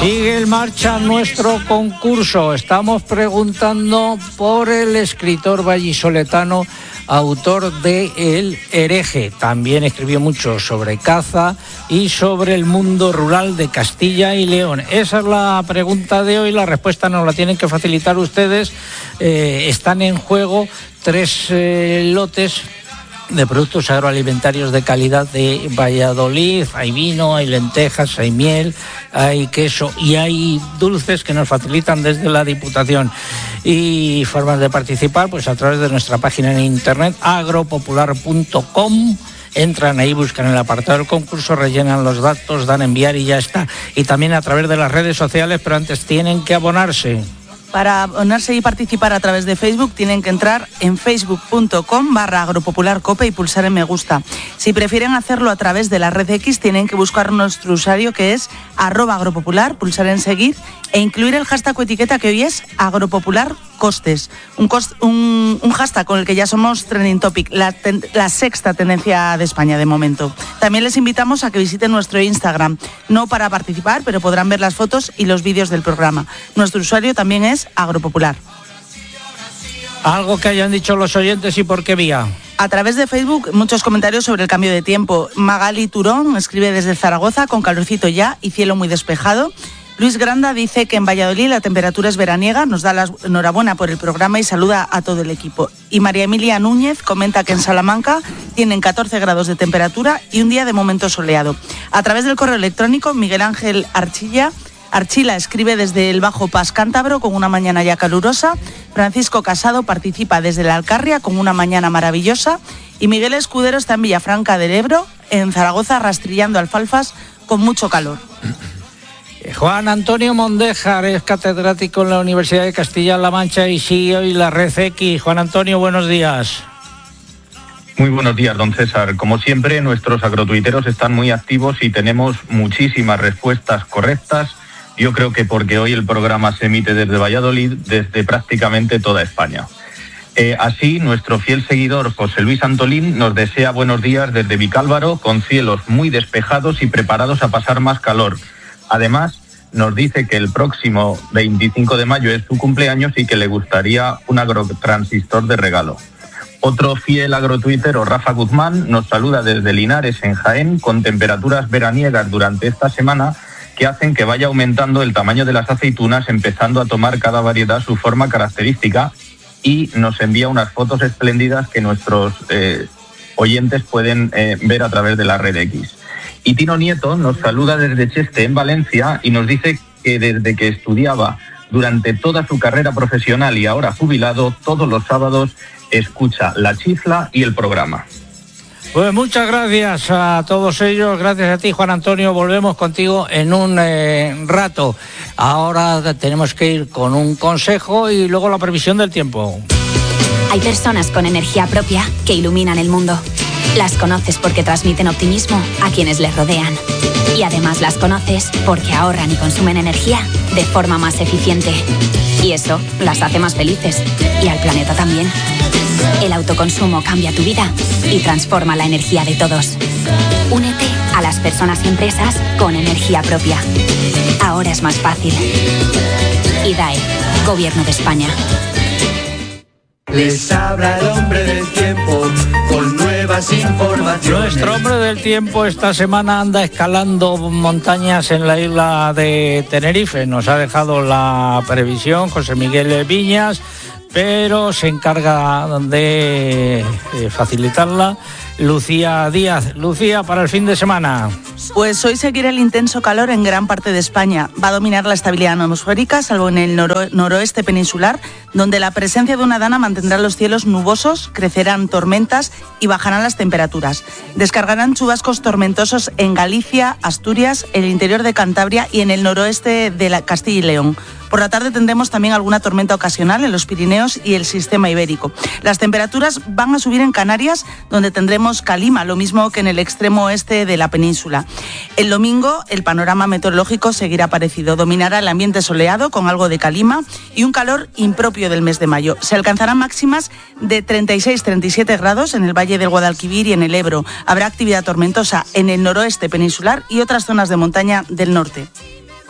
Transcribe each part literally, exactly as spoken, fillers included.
Sigue en marcha nuestro concurso. Estamos preguntando por el escritor vallisoletano, autor de El hereje. También escribió mucho sobre caza y sobre el mundo rural de Castilla y León. Esa es la pregunta de hoy. La respuesta nos la tienen que facilitar ustedes. Eh, están en juego tres eh, lotes de productos agroalimentarios de calidad de Valladolid. Hay vino, hay lentejas, hay miel, hay queso y hay dulces que nos facilitan desde la Diputación. Y formas de participar, pues a través de nuestra página en internet agropopular punto com. Entran ahí, buscan el apartado del concurso, rellenan los datos, dan a enviar y ya está. Y también a través de las redes sociales, pero antes tienen que abonarse. Para abonarse y participar a través de Facebook tienen que entrar en facebook punto com barra agropopularcope y pulsar en me gusta. Si prefieren hacerlo a través de la red X, tienen que buscar nuestro usuario, que es arroba agropopular, pulsar en seguir e incluir el hashtag o etiqueta que hoy es agropopularcostes. Un, cost, un, un hashtag con el que ya somos trending topic, la, ten, la sexta tendencia de España de momento. También les invitamos a que visiten nuestro Instagram, no para participar, pero podrán ver las fotos y los vídeos del programa. Nuestro usuario también es agropopular. Algo que hayan dicho los oyentes y por qué vía. A través de Facebook, muchos comentarios sobre el cambio de tiempo. Magali Turón escribe desde Zaragoza, con calorcito ya y cielo muy despejado. Luis Granda dice que en Valladolid la temperatura es veraniega, nos da la enhorabuena por el programa y saluda a todo el equipo. Y María Emilia Núñez comenta que en Salamanca tienen catorce grados de temperatura y un día de momento soleado. A través del correo electrónico, Miguel Ángel Archilla Archila escribe desde el Bajo Pas Cántabro con una mañana ya calurosa. Francisco Casado participa desde la Alcarria con una mañana maravillosa. Y Miguel Escudero está en Villafranca del Ebro, en Zaragoza, rastrillando alfalfas con mucho calor. Juan Antonio Mondéjar es catedrático en la Universidad de Castilla-La Mancha y sigue hoy la Red X. Juan Antonio, buenos días. Muy buenos días, don César. Como siempre, nuestros agrotuiteros están muy activos y tenemos muchísimas respuestas correctas. Yo creo que porque hoy el programa se emite desde Valladolid, desde prácticamente toda España. Eh, así, nuestro fiel seguidor José Luis Antolín nos desea buenos días desde Vicálvaro, con cielos muy despejados y preparados a pasar más calor. Además, nos dice que el próximo veinticinco de mayo es su cumpleaños y que le gustaría un agrotransistor de regalo. Otro fiel agrotuitero, Rafa Guzmán, nos saluda desde Linares, en Jaén, con temperaturas veraniegas durante esta semana que hacen que vaya aumentando el tamaño de las aceitunas, empezando a tomar cada variedad su forma característica, y nos envía unas fotos espléndidas que nuestros eh, oyentes pueden eh, ver a través de la red X. Y Tino Nieto nos saluda desde Cheste, en Valencia, y nos dice que desde que estudiaba durante toda su carrera profesional y ahora jubilado, todos los sábados escucha La Chifla y el programa. Pues muchas gracias a todos ellos, gracias a ti, Juan Antonio. Volvemos contigo en un eh, rato. Ahora tenemos que ir con un consejo y luego la previsión del tiempo. Hay personas con energía propia que iluminan el mundo. Las conoces porque transmiten optimismo a quienes les rodean. Y además las conoces porque ahorran y consumen energía de forma más eficiente. Y eso las hace más felices. Y al planeta también. El autoconsumo cambia tu vida y transforma la energía de todos. Únete a las personas y empresas con energía propia. Ahora es más fácil. I D A E, Gobierno de España. Les habla el hombre del tiempo con nuevas informaciones. Nuestro hombre del tiempo esta semana anda escalando montañas en la isla de Tenerife. Nos ha dejado la previsión José Miguel Viñas, pero se encarga de facilitarla Lucía Díaz. Lucía, para el fin de semana. Pues hoy seguirá el intenso calor en gran parte de España. Va a dominar la estabilidad atmosférica, salvo en el noro- noroeste peninsular, donde la presencia de una dana mantendrá los cielos nubosos, crecerán tormentas y bajarán las temperaturas. Descargarán chubascos tormentosos en Galicia, Asturias, el interior de Cantabria y en el noroeste de la Castilla y León. Por la tarde tendremos también alguna tormenta ocasional en los Pirineos y el sistema ibérico. Las temperaturas van a subir en Canarias, donde tendremos calima, lo mismo que en el extremo oeste de la península. El domingo el panorama meteorológico seguirá parecido. Dominará el ambiente soleado con algo de calima y un calor impropio del mes de mayo. Se alcanzarán máximas de treinta y seis a treinta y siete grados en el Valle del Guadalquivir y en el Ebro. Habrá actividad tormentosa en el noroeste peninsular y otras zonas de montaña del norte.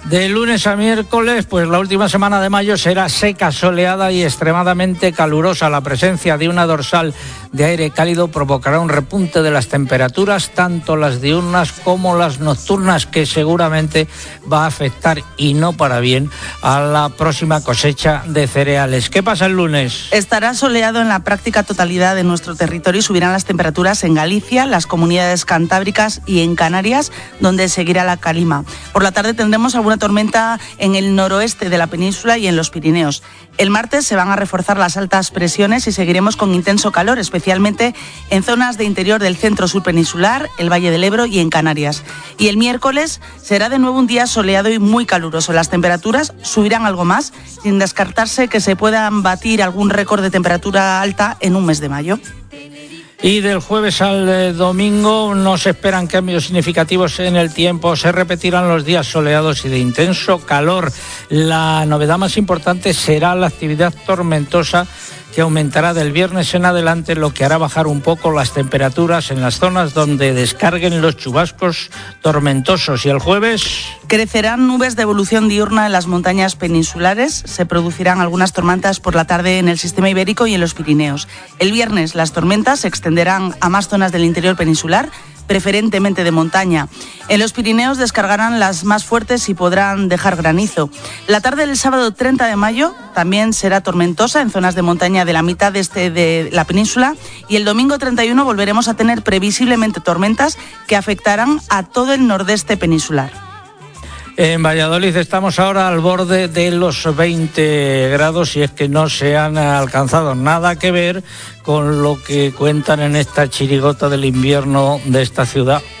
De lunes a miércoles, pues la última semana de mayo será seca, soleada y extremadamente calurosa. La presencia de una dorsal de aire cálido provocará un repunte de las temperaturas, tanto las diurnas como las nocturnas, que seguramente va a afectar, y no para bien, a la próxima cosecha de cereales. ¿Qué pasa el lunes? Estará soleado en la práctica totalidad de nuestro territorio y subirán las temperaturas en Galicia, las comunidades cantábricas y en Canarias, donde seguirá la calima. Por la tarde tendremos alguna tormenta en el noroeste de la península y en los Pirineos. El martes se van a reforzar las altas presiones y seguiremos con intenso calor, especialmente en zonas de interior del centro sur peninsular, el Valle del Ebro y en Canarias. Y el miércoles será de nuevo un día soleado y muy caluroso. Las temperaturas subirán algo más, sin descartarse que se puedan batir algún récord de temperatura alta en un mes de mayo. Y del jueves al eh, domingo no se esperan cambios significativos en el tiempo. Se repetirán los días soleados y de intenso calor. La novedad más importante será la actividad tormentosa, que aumentará del viernes en adelante, lo que hará bajar un poco las temperaturas en las zonas donde descarguen los chubascos tormentosos. Y el jueves crecerán nubes de evolución diurna en las montañas peninsulares. Se producirán algunas tormentas por la tarde en el sistema ibérico y en los Pirineos. El viernes las tormentas se extenderán a más zonas del interior peninsular, preferentemente de montaña. En los Pirineos descargarán las más fuertes y podrán dejar granizo. La tarde del sábado treinta de mayo también será tormentosa en zonas de montaña de la mitad este de la península, y el domingo treinta y uno volveremos a tener previsiblemente tormentas que afectarán a todo el nordeste peninsular. En Valladolid estamos ahora al borde de los veinte grados y es que no se han alcanzado, nada que ver con lo que cuentan en esta chirigota del invierno de esta ciudad.